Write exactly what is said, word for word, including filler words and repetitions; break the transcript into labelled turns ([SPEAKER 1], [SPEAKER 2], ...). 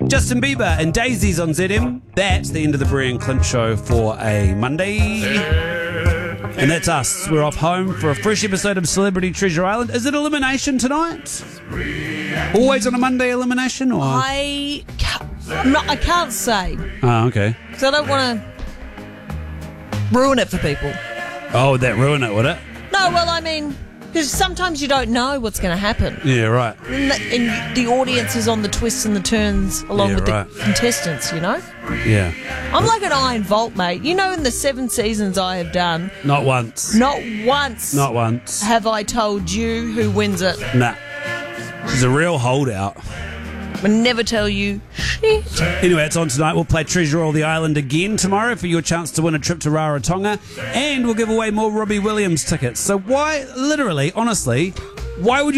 [SPEAKER 1] Justin Bieber and Daisies on Z M. That's the end of the Brie and Clint show for a Monday. And that's us. We're off home for a fresh episode of Celebrity Treasure Island. Is it elimination tonight? Always on a Monday elimination? Or?
[SPEAKER 2] I can't, I'm not, I can't say.
[SPEAKER 1] Oh, okay.
[SPEAKER 2] Because I don't want to ruin it for people.
[SPEAKER 1] Oh, would that ruin it, would it?
[SPEAKER 2] No, well, I mean, because sometimes you don't know what's going to happen.
[SPEAKER 1] Yeah, right.
[SPEAKER 2] And the, and the audience is on the twists and the turns along
[SPEAKER 1] Yeah,
[SPEAKER 2] with
[SPEAKER 1] right.
[SPEAKER 2] the contestants, you know?
[SPEAKER 1] Yeah.
[SPEAKER 2] I'm like an Iron Vault, mate. You know, in the seven seasons I have done,
[SPEAKER 1] Not once.
[SPEAKER 2] not once
[SPEAKER 1] Not once.
[SPEAKER 2] have I told you who wins it.
[SPEAKER 1] Nah. She's a real holdout.
[SPEAKER 2] I never tell you shit.
[SPEAKER 1] Anyway, it's on tonight. We'll play Treasure All the Island again tomorrow for your chance to win a trip to Rarotonga. And we'll give away more Robbie Williams tickets. So why, literally, honestly, why would you